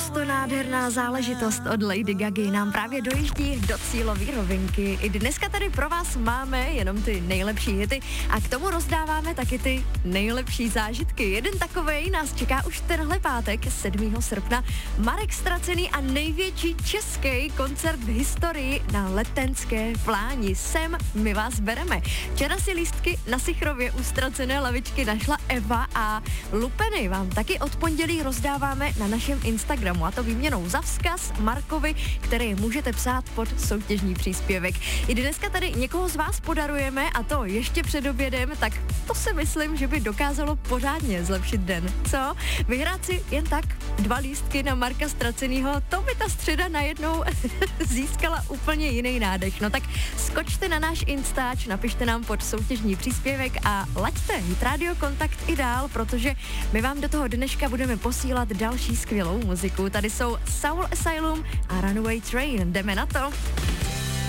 naprosto nádherná záležitost od Lady Gagy nám právě dojíždí do cílové rovinky. I dneska tady pro vás máme jenom ty nejlepší hity a k tomu rozdáváme taky ty nejlepší zážitky. Jeden takovej nás čeká už tenhle pátek, 7. srpna. Marek Stracený a největší český koncert v historii na Letenské pláni. Sem my vás bereme. Včera si lístky na Sichrově u Ztracené lavičky našla Eva a lupeny vám taky od pondělí rozdáváme na našem Instagramu, a to výměnou za vzkaz Markovi, který můžete psát pod soutěžní příspěvek. I dneska tady někoho z vás podarujeme, a to ještě před obědem, tak to si myslím, že by dokázalo pořádně zlepšit den. Co? Vyhrát si jen tak 2 lístky na Marka Stracenýho, to by ta středa najednou získala úplně jiný nádech. No tak skočte na náš Instač, napište nám pod soutěžní příspěvek a laďte Hit Radio Kontakt i dál, protože my vám do toho dneška budeme posílat další skvělou muziku. Tady jsou Soul Asylum a Runaway Train. Jdeme na to.